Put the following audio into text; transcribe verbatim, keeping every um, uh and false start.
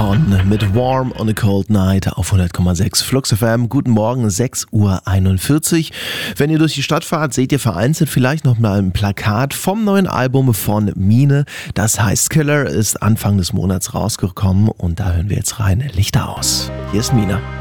Horn mit Warm on a Cold Night auf hundert Komma sechs Flux F M. Guten Morgen, sechs Uhr einundvierzig. Wenn ihr durch die Stadt fahrt, seht ihr vereinzelt vielleicht noch mal ein Plakat vom neuen Album von Mine. Das heißt Killer, ist Anfang des Monats rausgekommen und da hören wir jetzt rein. Lichter aus. Hier ist Mine.